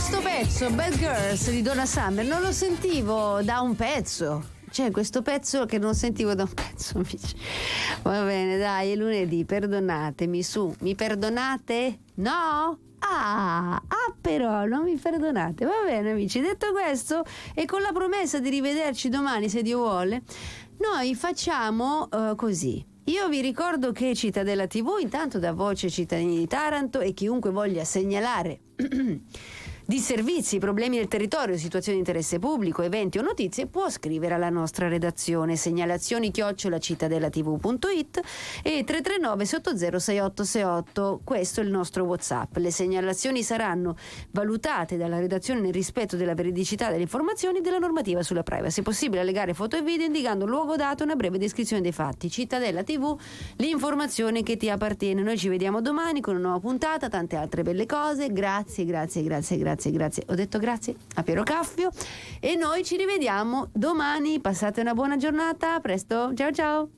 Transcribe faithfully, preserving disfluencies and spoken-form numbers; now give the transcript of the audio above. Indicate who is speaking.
Speaker 1: questo pezzo, Bad Girls di Donna Summer, non lo sentivo da un pezzo. C'è questo pezzo che non sentivo da un pezzo, amici. Va bene, dai, è lunedì, perdonatemi, su, mi perdonate? No? Ah, ah, però non mi perdonate. Va bene, amici, detto questo, e con la promessa di rivederci domani, se Dio vuole, noi facciamo uh, così. Io vi ricordo che Cittadella tivù, intanto dà voce ai cittadini di Taranto, e chiunque voglia segnalare di servizi, problemi del territorio, situazioni di interesse pubblico, eventi o notizie, può scrivere alla nostra redazione, segnalazioni chiocciola cittadellativù.it e tre tre nove sotto zero sei otto sei otto. Questo è il nostro WhatsApp. Le segnalazioni saranno valutate dalla redazione nel rispetto della veridicità delle informazioni e della normativa sulla privacy. È possibile allegare foto e video indicando luogo, dato e una breve descrizione dei fatti. Cittadella tivù, l'informazione che ti appartiene. Noi ci vediamo domani con una nuova puntata, tante altre belle cose. Grazie, grazie, grazie, grazie. Grazie, grazie. Ho detto grazie a Piero Caffio e noi ci rivediamo domani. Passate una buona giornata. A presto. Ciao ciao.